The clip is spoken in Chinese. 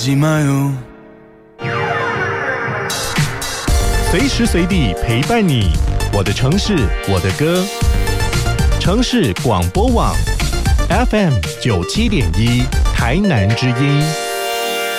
随时随地陪伴你，我的城市，我的歌。城市广播网 FM 97.1，台南之音。